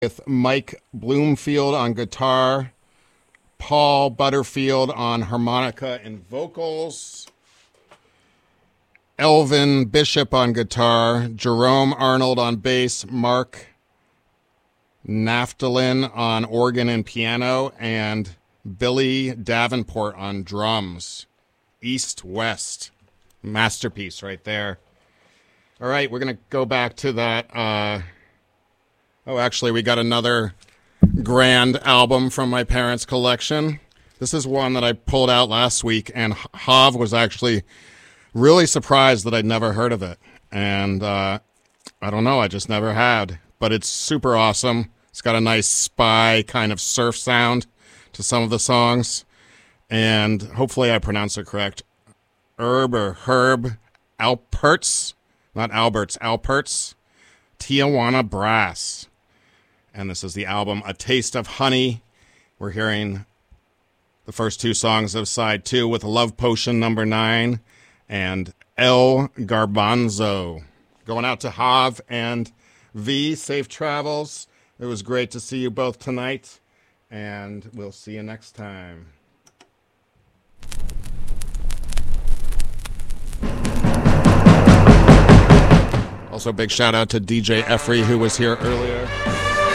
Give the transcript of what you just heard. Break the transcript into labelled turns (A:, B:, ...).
A: with Mike Bloomfield on guitar, Paul Butterfield on harmonica and vocals, Elvin Bishop on guitar, Jerome Arnold on bass, Mark Naftalin on organ and piano, and Billy Davenport on drums. East-West. Masterpiece right there. All right, we're going to go back to that. Actually, we got another grand album from my parents' collection. This is one that I pulled out last week, and Hav was actually really surprised that I'd never heard of it. And I don't know, I just never had. But it's super awesome. It's got a nice spy kind of surf sound to some of the songs. And hopefully I pronounce it correct. Herb Alpert's, not Albert's, Alpert's, Tijuana Brass. And this is the album A Taste of Honey. We're hearing the first two songs of side 2 with Love Potion number 9 and El Garbanzo. Going out to Hav and V, safe travels. It was great to see you both tonight, and we'll see you next time. Also, big shout out to DJ Effrey, who was here earlier.